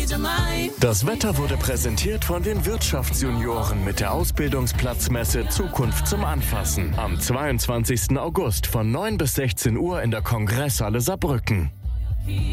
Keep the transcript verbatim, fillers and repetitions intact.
Das Wetter wurde präsentiert von den Wirtschaftsjunioren mit der Ausbildungsplatzmesse Zukunft zum Anfassen. Am zweiundzwanzigsten August von neun bis sechzehn Uhr in der Kongresshalle Saarbrücken.